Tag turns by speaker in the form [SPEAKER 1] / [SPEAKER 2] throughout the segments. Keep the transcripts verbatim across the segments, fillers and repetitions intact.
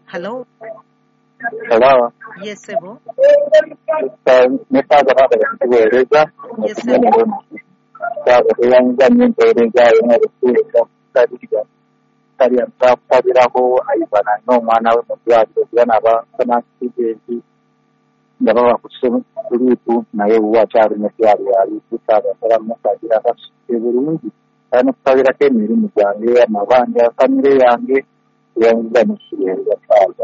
[SPEAKER 1] Hello.
[SPEAKER 2] Hello.
[SPEAKER 1] Yes, Ebo.
[SPEAKER 2] Neta berapa ya? Kueleza.
[SPEAKER 1] Yes, Ebo.
[SPEAKER 2] Sabe, yang jangan kueleza yang ada kueleza tadi juga. Tadi yang tadi aku ayuban no mana membuat tujuan apa kena sih Ndaba kusema kulipu naye uwakyali ne byali ali kusaba salamu kagira kasebulungi ana kutabira ke emirimu gyange amabanja famire yange yanguza musiyenda kaza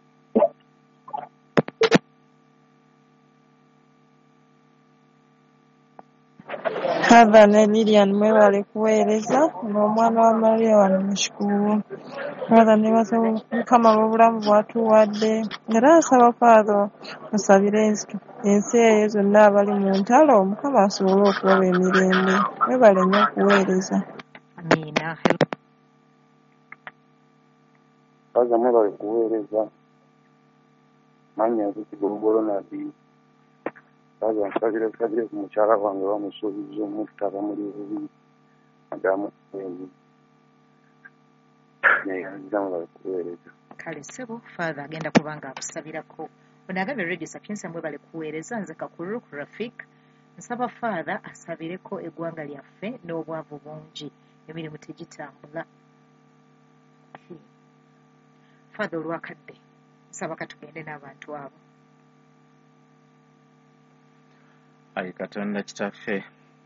[SPEAKER 3] Hadha ne Lilian mwebale kuweereza n'omwana wa Maria wano mushukuru. Hadha ne basaba Mukama olw'obulamu bw'atuwadde era asaba Father musabire ensi eyo zonna abali mu ntalo Mukama asobole okuwaba emirembe. Mwebale nnyo okuweereza.
[SPEAKER 1] Amina.
[SPEAKER 4] Kaza mwebale kuweereza manya zikigologolo nadi kaza nsabire nsabire ku mukyala wange bamusuubiza omutta bamuli bubi adamu enyi naye mwebale kuweereza.
[SPEAKER 1] Kale ssebo Father agenda kubanga akusabirako. Ono agambye Radio Sapienza mwebale kuweereza nze Kakulu ku Rafik. Nsaba Father asabireko eggwanga lyaffe n'obwavu bungi emirimu tegitambula. Father olwakadde nsaba katugende n'abantu abo.
[SPEAKER 5] Ayi Katonda kitaffe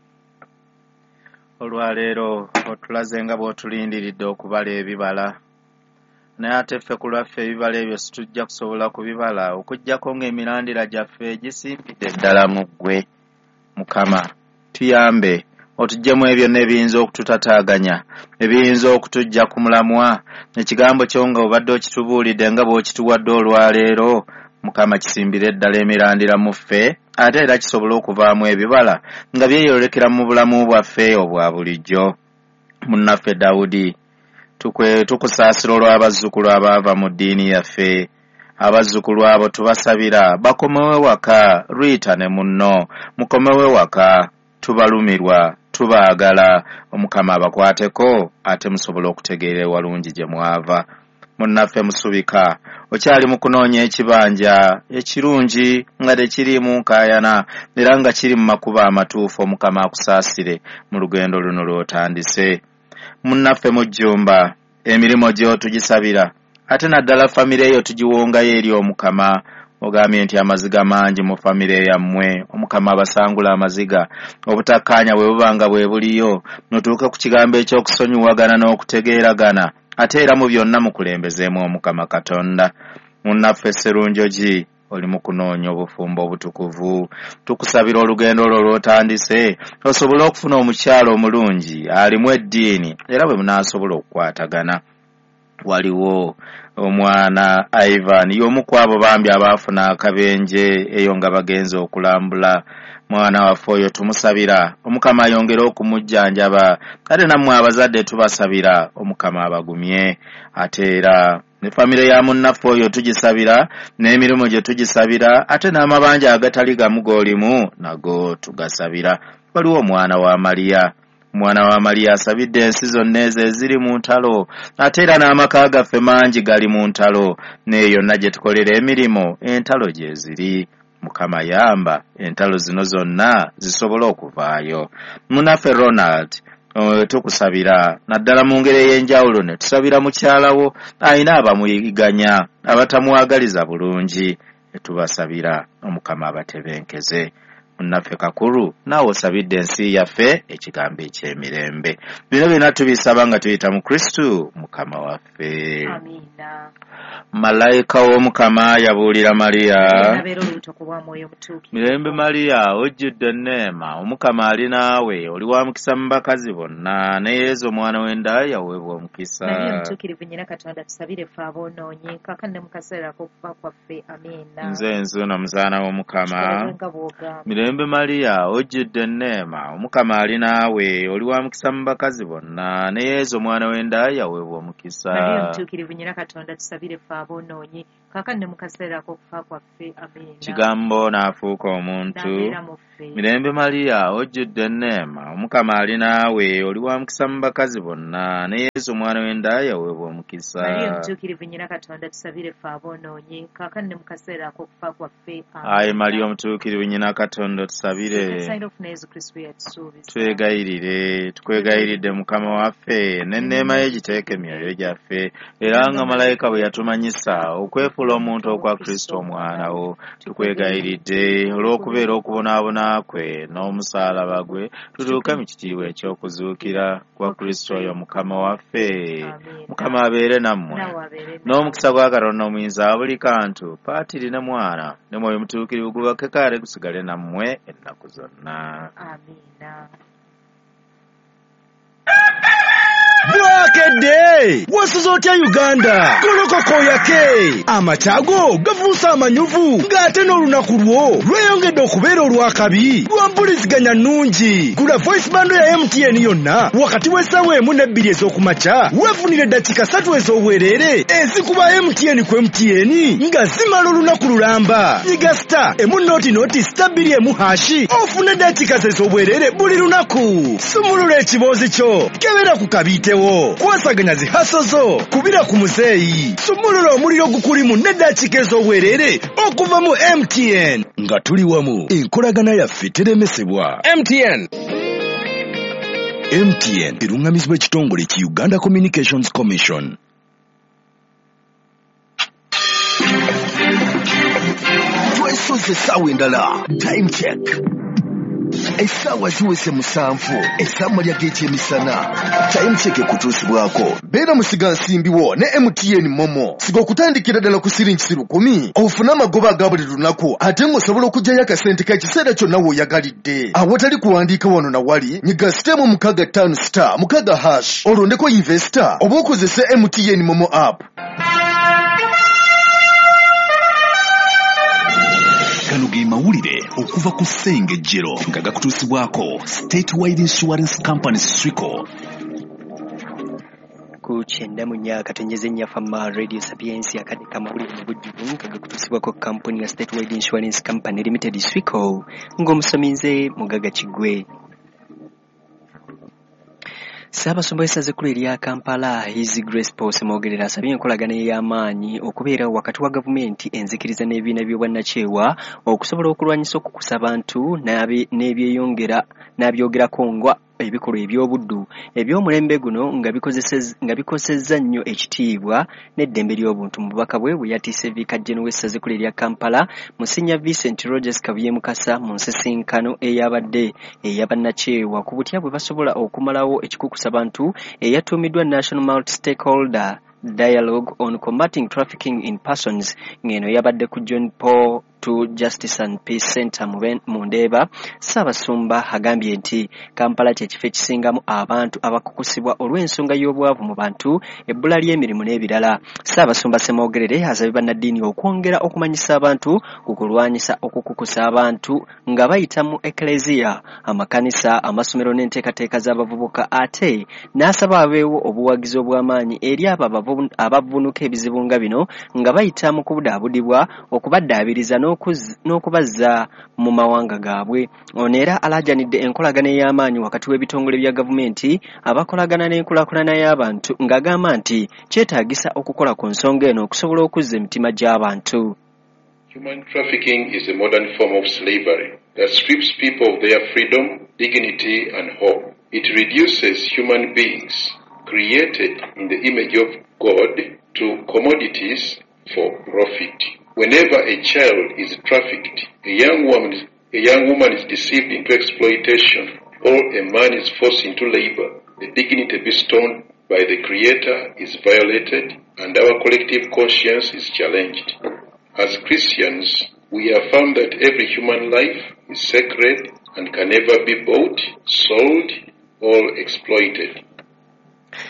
[SPEAKER 5] olwaleero otulaze nga bw'otulindiridde okubala ebibala naye ate ffe ku lwaffe ebibala ebyo situjja kusobola kubibala okuggyako ng'emirandira gyaffe gisimpidde ddala mu ggwe Mukama tuyambe otuggyemu ebyo n'ebiyinza okututataaganya ebiyinza okutujja ku mulamwa ekigambo kyo nga obadde okitubuulidde nga bw'okituwadde olwaleero Mukama kisimbire ddala emirandira mu ffe ate era kisobole okuvaamu ebibala nga byeyolekera mu bulamu bwaffe obwa bulijjo. Munnaffe Dawudi tukwe tukusaasira olw'abazzukulu abaava mu ddiini yaffe abazzukulu abo tubasabira bakomewe waka Rita ne munno mukomewe waka tubalumirwa tubaagala Omukama abakwateko ate musobole okutegeera walungi gye mwava. Munnaffe Musubika okyali mu kunoonya ekibanja ekirungi nga tekirimu nkaayana era nga kiri mu makubo amatuufu Omukama akusaasire mu lugendo luno lw'otandise. Munnaffe Mujjumba emirimu gyo tugisabira ate naddala famire eyo tugiwongayo eri Omukama ogambye nti amaziga mangi mu famire yammwe Omukama abasangula amaziga obutakkaanya bwe bubanga bwe buliyo notuuke ku kigambo eky'okusonyiwagana n'okutegeeragana ate era mu byonna mukulembezeemu Omukama Katonda. Munnaffe Sserunjogi oli mu kunoonya obufumbo obutukuvu tukusabira olugendo olwo lw'otandise osobole okufuna omukyalo omulungi alimu eddiini era bwe munaasobola okukwatagana. Waliwo omwana Ivan y'omu ku abo bambi abaafuna akabenje eyo nga bagenze okulambula. Mwana waffe oyo tumusabira Omukama ayongere okumujjanjaba ate nammwe abazadde tubasabira Omukama abagumye ate era ne famire ya munnaffe oyo tugisabira n'emirimu gye tugisabira ate n'amabanja agatali gamu g'olimu nago tugasabira. Waliwo omwana wa Mariya Mwana wa Mariya asabidde ensi zonna ezo eziri mu ntalo ate era n'amaka gaffe mangi gali mu ntalo n'eyo yonna gye tukolera emirimu entalo gye ziri. Mukama yamba entalo zino zonna zisobole okuvaayo. Munnaffe Ronald uh, tukusabira naddala mu ngeri ey'enjawulo ne tusabira mukyalawo ayina abamuyiganya abatamwagaliza bulungi tubasabira Omukama abatebenkeze. Munnaffe Kakulu naawe osabidde ensi yaffe ekigambo eky'emirembe. Bino byonna tubisaba nga tuyita mu Kristu Mukama waffe.
[SPEAKER 1] Amina.
[SPEAKER 5] Malayika w'Omukama yabuulira Mariya mirembe Mariya ojjudde enneema Omukama ali naawe oli wa mukisa mu bakazi bonna ne Yesu omwana w'enda yaweebwa omukisa.
[SPEAKER 1] Naye mutuukirivu nnyina Katonda tusabire ffe aboonoonye kaakano mu kaseera k'okufa kwaffe. Amiina.
[SPEAKER 5] Nze nzuuno muzaana w'Omukama mirembe Mirembe Maria ojjudde enneema Omukama ali naawe oli wa mukisa mu bakazi bonna ne Yesu omwana w'endaaya weebwa omukisa.
[SPEAKER 1] Maria omutuukirivu nnyina Katonda tusabire ffe aboonoonyi kaakano ne mu kaseera ak'okufa kwaffe. Amiina.
[SPEAKER 5] Kigambo n'afuuka omuntu. Mirembe Maria ojjudde enneema Omukama ali naawe oli wa mukisa mu bakazi bonna ne Yesu omwana w'endaaya weebwa omukisa.
[SPEAKER 1] Maria omutuukirivu nnyina Katonda tusabire ffe aboonoonyi kaakano ne mu kaseera ak'okufa kwaffe.
[SPEAKER 5] Ayi Maria omutuukirivu nnyina Katonda tusabire. Twegayirire tukwegayiridde Mukama waffe n'enneema ye giteeke emyoyo gyaffe era nga malayika bwe yatumanyisa okwefuula omuntu okwa Kristo omwana wo tukwegayiridde olw'okubeera okubonaabona kwe n'omusaalaba gwe tutuuke mu kitiibwa eky'okuzuukira kwa Kristo oyo Mukama waffe. Mukama abeere nammwe n'omukisa gwa Katonda omuyinza buli kantu Paatiri ne Mwana ne Mwoyo Mutuukirivu gubake kale gusigale nammwe ennaku zonna.
[SPEAKER 1] Amiina.
[SPEAKER 6] Bwakedde wasuza otya Uganda golokoko yake amakyago gafuusa amanyuvu ng'ate n'olunaku lwo lweyongedde okubeera olwakabi lwa mpuliziganya nnungi. Gula voice bando ya M T N yonna wakati w'essaawa emu n'ebbiri ez'okumakya weefunire eddakiika ssatu ez'obwereere ezikuba M T N ku M T N nga zimala olunaku lulamba. Nyiga star emu nooti nooti star bbiri emu hashi ofune eddakiika ez'obwereere buli lunaku. Sumulula ekiboozi kyo kebera ku kabiitewo kwasaganya zihaso zo kubira ku muzeeyi. Sumulula omuliro gukulimu n'eddakiika ez'obwereere okuva mu M T N nga tuli wamu enkolagana yaffe teremesebwa. M T N M T N erungamizibwa ekitongole ki Uganda Communications Commission. Twesoze essaawa endala time check. Essaawa ziwese musanvu essammalya g'ekyemisana. Time check kutuusibwako beera musiga nsimbiwo ne M T N Momo. Siga okutandikira ddala ku siringi lukumi ofune amagoba aga buli lunaku ate ng'osobola okugyayo akasente k'ekiseera kyonna w'oyagalidde. Awatali kuwandiika wano na wali nyiga sitemu mukaaga ttaano star mukaaga hash olondeko investor oba okozese M T N Momo app. Gano ge mawulire okuva ku Ssengejjero nga gakutuusibwako State Wide Insurance Company Swico.
[SPEAKER 7] Ku kyenda mu nnyaka tonyeze nnyafama Radio Sapiensi akadde kamawulire mu bujjuvu nga gakutuusibwako kampuni ya State Wide Insurance Company Limited Swico ng'omusominze Mugaga Kigwe. Ssaabasumba w'essaza ekkulu erya Kampala His Grace Paul Ssemwogerera asabye enkolagana ey'amaanyi okubeera wakati wa gavumenti enzikiriza n'ebibiina by'obwannakyewa okusobola okulwanyisa okukusa abantu n'ebyeyongera n'abyogerako ngwa ebikolwa eby'obuddu eby'omulembe guno nga bikosezza nnyo ekitiibwa n'eddembe ly'obuntu. Mu bubaka bwe bwe yatiise viikajjeno w'essaza ekkulu erya Kampala Musinya Vincent Rogers Kabuye Mukasa mu nsisinkano eyabadde ey'abannakyewa ku butya bwe basobola okumalawo ekikukusa abantu eyatuumiddwa National Multi-Stakeholder Dialogue on Combating Trafficking in Persons ng'eno yabadde ku John Paul to Justice and Peace Center mu Ndeeba. Ssaabasumba agambye nti Kampala kye kifo ekisingamu abantu abakukusibwa olw'ensonga y'obwavu mu bantu, ebbula ly'emirimu n'ebirala. Ssaabasumba Ssemwogerere asabye bannaddiini okwongera okumanyisa abantu ku kulwanyisa okukukusa abantu nga bayita mu ekleziya, amakanisa, amasomero n'enteekateeka z'abavubuka, ate n'asaba abeewo obuwagizi obw'amaanyi eri abo abavunuka ebizibu nga bino nga bayita mu kubudaabudibwa okubaddaabiriza n'okubazza mu mawanga gaabwe. Ono era alaajanidde enkolagana ey'amaanyi wakati w'ebitongole bya gavumenti abakolagana n'enkulaakulana y'abantu ng'agamba nti kyetaagisa okukola ku nsonga eno okusobola okuzza emitima gy'abantu.
[SPEAKER 8] Human trafficking is a modern form of slavery that strips people of their freedom, dignity, and hope. It reduces human beings created in the image of God to commodities for profit. Whenever a child is trafficked, a young woman, a young woman is deceived into exploitation, or a man is forced into labor, the dignity bestowed by the Creator is violated, and our collective conscience is challenged. As Christians, we have found that every human life is sacred and can never be bought, sold, or exploited.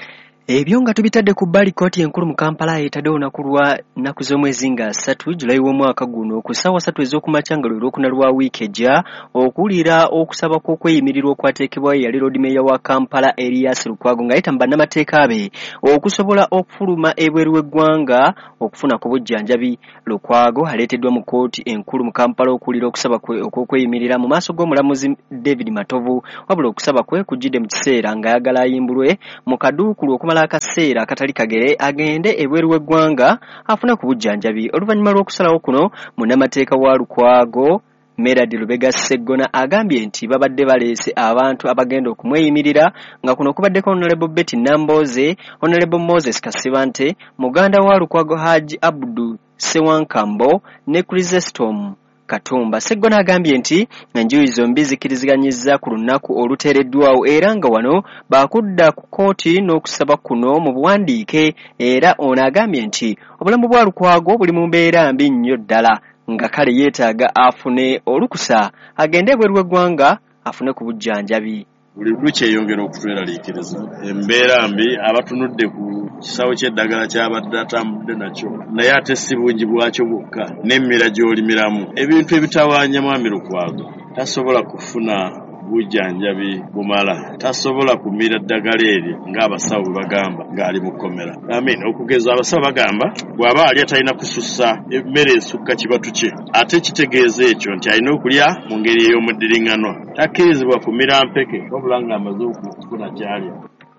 [SPEAKER 7] Ebyo nga tubitadde ku bbali kkooti enkulu mu Kampala etadde olunaku lwa nnaku z'omwezi nga ssatu Julayi w'omwaka guno ku ssaawa ssatu ez'okumakya nga lwe lwokuna lwa wiiki ejja okuwulira okusaba kw'okweyimirirwa okwateekebwayo yali Lord Mayor wa Kampala Erias Lukwago ng'ayita mu bannamateeka be okusobola okufuluma ebweru w'eggwanga okufuna ku bujjanjabi. Lukwago aleeteddwa mu kkooti enkulu mu Kampala okuwulira okusaba kwe okw'okweyimirira mu maaso g'omulamuzi David Matovu, wabula okusaba kwe kujjidde mu kiseera ng'ayagala ayimbulwe mu kaduukulu okumala akaseera akatali kagere agende ebweru w'eggwanga afune ku bujjanjabi. Oluvannyuma lw'okusalawo kuno munnamateeka wa Lukwago Merad Lubega Sseggona agambye nti babadde baleese abantu abagenda okumweyimirira nga kuno kubaddeko Honorable Betty Namboze, Honorable Moses Kasibante, muganda wa Lukwago Haji Abdu Sewankambo ne Chrysostom Katumba. Sseggona agambye nti enjuyi zombi zikkiriziganyizza ku lunaku oluteereddwawo era nga wano baakudda ku kkooti n'okusaba kuno mu buwandiike, era ono agambye nti obulamu bwa Lukwago buli mu mbeera mbi nnyo ddala nga kale yeetaaga afune olukusa agende ebweru w'eggwanga afune ku bujjanjabi.
[SPEAKER 9] Buli lukyeyongera okutweraliikiriza embeera mbi abatunudde ku kisawo ky'eddagala ky'abadde atambudde nakyo, naye ate si bungi bwakyo bwokka n'emmira gy'olimiramu ebintu ebitawaanya mwami Lukwago tasobola kufuna bujjanjabi bumala, tasobola kumira ddagala eryo ng'abasawo bwe bagamba ng'ali mu kkomera. Amin, okugeza abasawo bagamba bw'aba ali atalina kusussa emmere esukka kibatu kye, ate kitegeeza ekyo nti alina okulya mu ngeri ey'omuddiringanwa, takkirizibwa kumira mpeke wabula ng'amaze okufuna kyalya.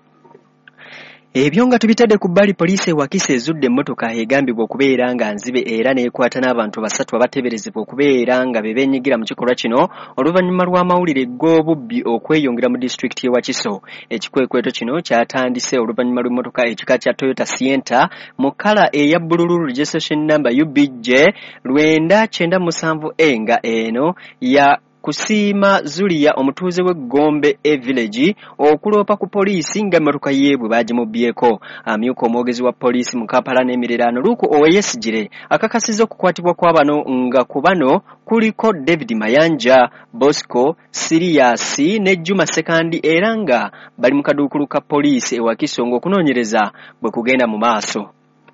[SPEAKER 7] Ebyo nga tubitadde ku bbali poliisi ewakisa ezudde emmotoka egambibwa okubeera nga nzibe era n'ekwata n'abantu basatu abateeberezebwa okubeera nga be beenyigira mu kikolwa kino oluvannyuma lw'amawulire g'obubbi okweyongera mu disitulikiti y'e Wakiso. Ekikwekweto kino kyatandise oluvannyuma lw'emmotoka ekika kya Toyota Sienta mu kkala eya bbululu registration number U B J lwenda kyenda musanvu E nga eno ya kusiima Zulia omutuuze w'Egombe e village okuloopa ku poliisi nga emmotoka yeebwe baagimubbyeko. Amyuka omwogezi wa poliisi mu Kampala n'emiriraano Luku Oweyesigire akakasizza okukwatibwa kwa bano nga ku bano kuliko David Mayanja, Bosco Sirius ne Juma Sekandi era nga bali mu kaduukulu ka poliisi e Wakiso ng'okunoonyereza bwe kugenda mu maaso.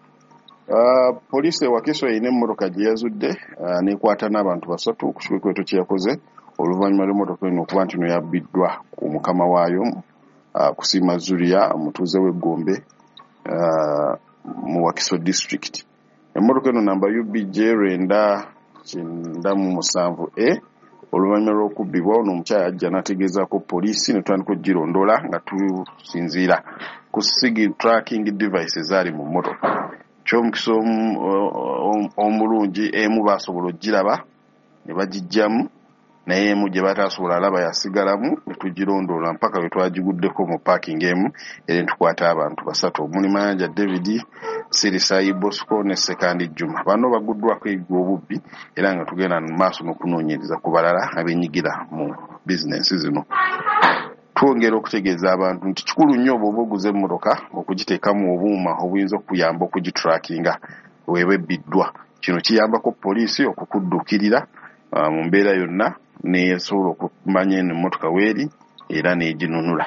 [SPEAKER 10] Uh, poliisi e Wakiso erina emmotoka gye yazudde uh, n'ekwata n'abantu basatu ku kikwekweto kye yakoze oluvannyuma lw'emmotoka eno okuba nti no yabbiddwa ku mukama waayo uh, kusiima Zulia omutuuze w'Egombe uh, mu Wakiso district. Emmotoka eno namba U B J lwenda kyenda mu musanvu E. Oluvannyuma lw'okubbibwa ono omukyala ajja n'ategeezaako poliisi ne tutandika okugirondoola nga tusinziira ku sigi tracking devices zaali mu mmotoka. Ky'omukisa omulungi emu baasobola ogiraba ne bagijjamu, naye emu gye bataasobola alaba yasigalamu ne tugirondoola mpaka bwe twagiguddeko mu paakingi emu era ne tukwata abantu basatu omuli Mayanja David, Sirisayi Bosco ne Sekandi Juma. Bano baguddwako obubbi era nga tugenda mu maaso n'okunoonyereza ku balala abeenyigira mu bizinensi zino. Twongera okutegeeza abantu nti kikulu nnyo bw'oba oguze emmotoka okugiteekamu obuuma obuyinza okuyamba okugitrackinga weeba ebbiddwa. Kino kiyambako poliisi okukudduukirira uh, mu mbeera yonna neesobola okumanya eno emmotoka weeri era n'eginunula.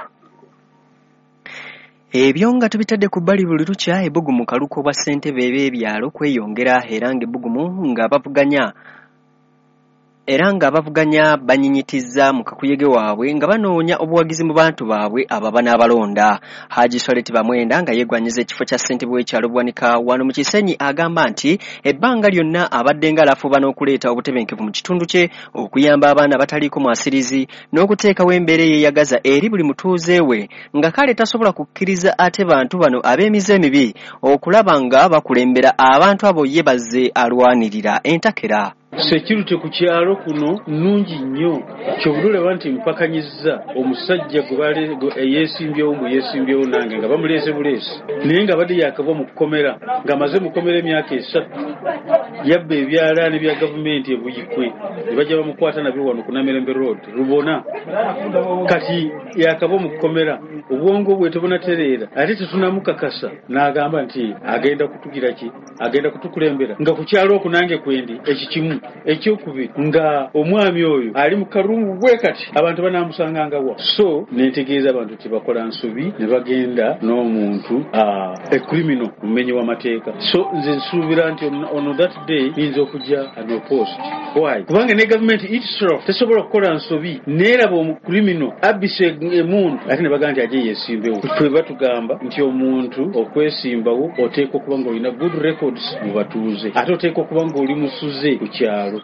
[SPEAKER 7] Ebyo nga tubitadde ku bbali buli lukya ebbugumu kaluko bwa ssentebe b'ebyalo kweyongera era ng'ebbugumu nga bavuganya era nga bavuganya banyinyitizza mu kakuyege waabwe nga banoonya obuwagizi mu bantu baabwe ababa n'abalonda. Haji Soleti Bamwenda nga yeegwanyiza ekifo kya ssentebe w'ekyalo Bwanika wano mu Kisenyi agamba nti ebbanga lyonna abadde nga alafuba n'okuleeta obutebenkevu mu kitundu kye, okuyamba abaana bataliiko mwasirizi n'okuteekawo embeera eyeeyagaza eri buli mutuuze we, nga kale tasobola kukkiriza ate bantu bano ab'emize emibi okulaba nga bakulembera abantu abo ye bazze alwanirira entakera.
[SPEAKER 11] Security ku kyalo kuno nnungi nnyo, kyobulule nti mpakanyizza omusajja gubale eyeesimbyewo mu yeesimbyewo nange nga bamuleese buleesi naye nga badde yakabwa mu kukomera nga maze mukomera emyaka esatu yabba ebyalaani bya gavumenti ebuyikwe ne bajja bamukwata nabyo wano ku Namirembe Road Rubona kati yakaba mu kkomera obwongo bwe tebunatereera ate tetunamukakasa n'agamba nti agenda kutugira ki agenda kutukulembera nga ku kyalo okunange kwendi ekikimu ekyokubiri nga omwami oyo ali mu karungu bwe kati abantu banamusanga nga wa so nentegeeza abantu tebakola nsobi ne bagenda n'omuntu a criminal mumenyi w'amateeka so nze nsuubira nti on that day yinza okujja ano post why kubanga ne government itself tesobola kukola nsobi neeraba omu criminal abise emuntu ate ne bagamba nti ajje yeesimbewo twe batugamba nti omuntu okwesimbawo oteekwa okuba ng'olina good records mu batuuze ate oteekwa okuba ng'oli musuze ku kyalo.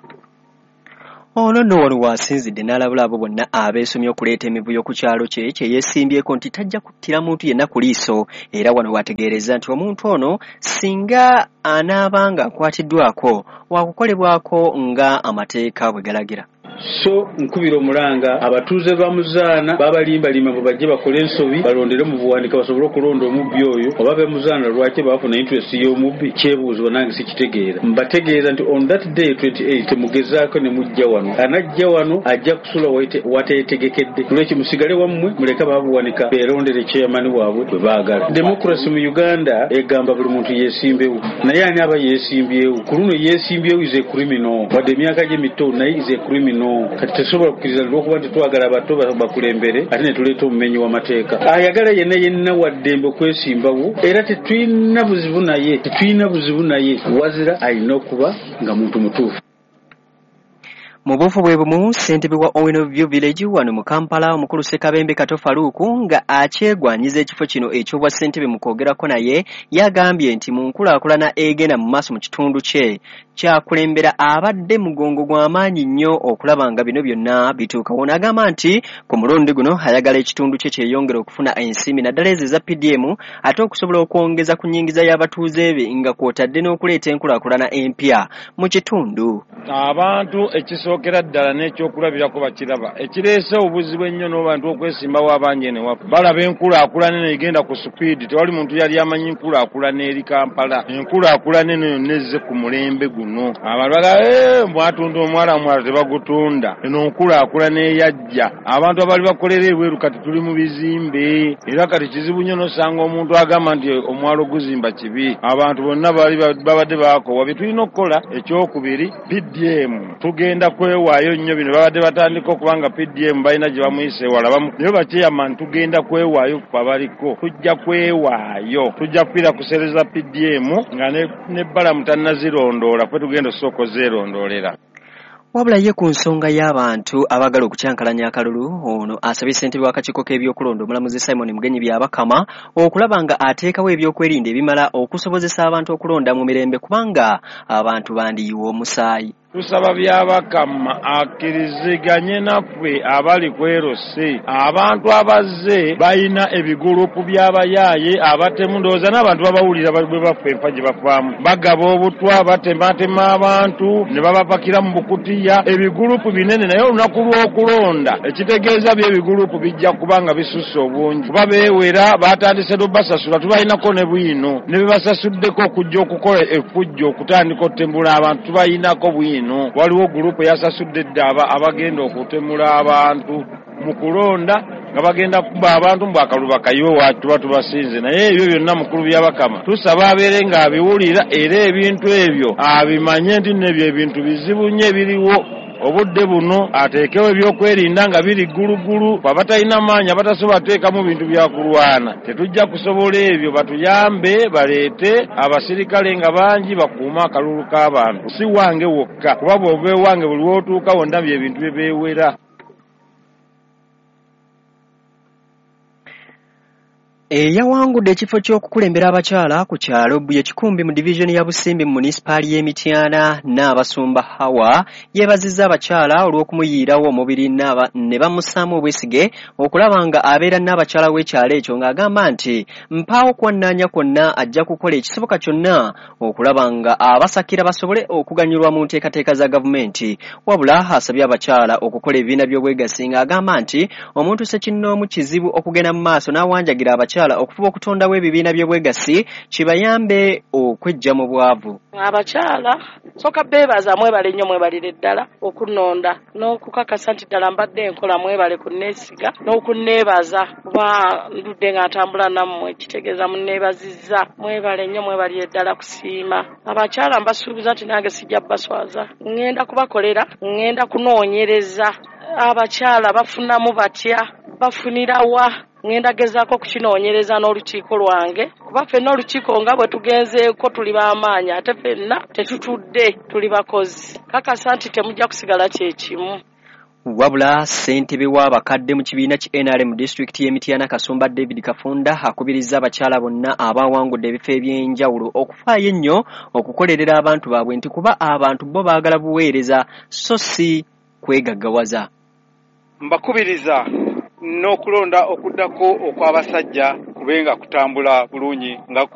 [SPEAKER 7] Ono nno wano wasinzidde n'alabula abo bonna abeesomye okuleeta emivuyo ku kyalo kye kye yeesimbyeko nti tajja kuttira muntu yenna ku liiso era wano wategeereza nti omuntu ono singa anaabanga akwatiddwako waakukolebwako nga amateeka bwe galagira.
[SPEAKER 11] So nkubira omulanga abatuuze bamuzaana babalimbalimba bwe bajje bakole ensobi balondere mu buwanika basobole okulonda omubbi oyo oba bemuzaana lwaki baafuna interest y'omubbi kyebuuzibwa nange sikitegeera mbategeeza nti on that day twenty-eight temugezaako ne mujja wano anajja wano ajja kusula wateetegekedde lweki musigale wammwe muleke babuwanika beerondere chairman waabwe bwe baagala. Democracy mu Uganda egamba buli muntu yeesimbewo naye ani aba yeesimbyewo ku luno yeesimbyewo is a criminal wadde emyaka gye mito naye is a criminal kati tesobola kukkiriza lw'okuba nti twagala abato bakulembere ate ne tuleeta omumenyi w'amateeka ayagala yenna yenna waddembe okwesimbawo era tetulina buzibu naye tetulina buzibu naye wazira alina okuba nga muntu mutuufu.
[SPEAKER 7] Mu bufu bwe bumu ssentebe wa Owino View Village wano mu Kampala omukulu Ssekabembe Kato Faluku nga akyegwanyiza ekifo kino eky'obwa ssentebe mu kwogerako naye yagambye nti mu nkulaakulana egenda mu maaso mu kitundu kye kyakulembera abadde mugongo gw'amaanyi nnyo okulaba nga bino byonna bituuka. Wano agamba nti ku mulundi guno ayagala ekitundu kye kyeyongera okufuna ensimbi naddala ezo eza P D M ate okusobola okwongeza ku nnyingiza y'abatuuze be nga kw'otadde n'okuleeta enkulaakulana empya mu kitundu.
[SPEAKER 12] Abantu ekisookera ddala n'ekyokulabirako bakiraba ekireese obuzibu ennyo n'abantu okwesimbawo abangi ene waffe balaba enkulaakulana eno egenda ku supiidi tewali muntu yali amanyi enkulaakulana eri Kampala enkulaakulana eno yonna ezze ku mulembe guno abantu bagala mwatunda omwala mwala tebagutunda eno enkulaakulana eyajja abantu abali bakolera ebweru kati tuli mu bizimbe era kati kizibu nnyo n'osanga omuntu agamba nti omwalo guzimba kibi abantu bonna bali babadde baakoowa bye tulina okukola ekyokubiri P D M tugenda kwewaayo nnyo bino babadde batandika okubanga P D M balina gye bamuyise ewala naye bakyeyamani tugenda kwewaayo ku babaliko tujja kwewaayo tujja kufiira kusereza P D M nga n'ebbala mutannazirondoola kwe tugenda osooka ozeerondoolera.
[SPEAKER 7] Wabula ye ku nsonga y'abantu abagala okukyankalanya akalulu ono asabye ssentebe w'akakiiko k'ebyokulonda omulamuzi Simon Mugenyi Byabakama okulaba nga ateekawo ebyokwerinda ebimala okusobozesa abantu okulonda mu mirembe kubanga abantu bandiyiwa omusaayi.
[SPEAKER 12] Tusaba Byabakama akkiriziganye naffe abali kwerose abantu abazze balina ebigurupu by'abayaaye abatemu ndowooza n'abantu babawulira bwe baffe enfa gye bafaamu bagaba obutwa batematema abantu ne babapakira mu bukutiya ebigurupu binene naye olunaku lw'okulonda ekitegeeza by'ebigurupu bijja kubanga bisusse obungi kuba beewera batandise n'obasasula tubalinako ne bwino ne bebasasuddeko okujja okukola effujjo okutandika otembula abantu tubalinako bwino. Waliwo gurupu yasasudde ddaba abagenda okutemula abantu mu kulonda nga bagenda kuba abantu mbu akalu bakayiwe wacu tuba tubasinze naye ebyo byonna mukulu Byabakama tusaba abeere ng'abiwulira era ebintu ebyo abimanye nti nebyo ebintu bizibu nnyo ebiriwo obudde buno ateekewo ebyokwerinda nga biri ggulugulu abatalina maanyi abatasobola teekamu bintu byakulwana tetujja kusobola ebyo batuyambe baleete abasirikale nga bangi bakuuma akalulu k'abantu si wange wokka kuba bw'ova ewange buli wootuuka wonna byebintu bye beewera.
[SPEAKER 7] Eyawangudde ekifo ky'okukulembera abakyala ku kyalo Buye Kikumbi mu division ya Busimbi mu munisipaali y'Emityana n'abasumba Hawa yeebazizza abakyala olw'okumuyiirawo omubiri ne bamussaamu obwesige okulaba nga abeera n'abakyala w'ekyalo ekyo ng'agamba nti mpaawo kwannaanya kwonna ajja kukola ekisoboka kyonna okulaba nga abasakira basobole okuganyulwa mu nteekateeka za gavumenti wabula asabye abakyala okukola ebibiina by'obwegassi ng'agamba nti omuntu sekinnoomu kizibu okugenda mu maaso n'awanjagira abakyala abakyala okufuba okutondawo ebibiina by'obwegassi kibayambe okwejja mu bwavu.
[SPEAKER 13] Abakyala soka beebaza mwebale nnyo mwebalire ddala okunonda n'okukakasa nti ddala mbadde enkola mwebale ku neesiga n'okunneebaza kuba ndudde nga ntambula nammwe kitegeeza munneebazizza mwebale nnyo mwebalire ddala kusiima. Abakyala mbasuubiza nti nange sijja baswaza ngenda kubakolera ngenda kunoonyereza abakyala bafunamu batya bafunira wa ngenda gezaako kukinoonyereza n'olukiiko lwange kuba ffenna olukiiko nga bwe tugenzeeko tuli b'amaanyi ate ffenna tetutudde tuli bakozi kakasa nti temujja kusigala kyekimu.
[SPEAKER 7] Wabula ssentebe w'abakadde mu kibiina ki N R M disitulikiti y'Emityana Kasumba David Kafunda akubirizza abakyala bonna abawangudde ebifo eby'enjawulo okufaayo ennyo okukolerera abantu baabwe nti kuba abantu bo baagala buweereza so si kwegaggawaza.
[SPEAKER 14] Mbakubiriza n'okulonda okuddako okw'abasajja kubenga kutambula bulungi nga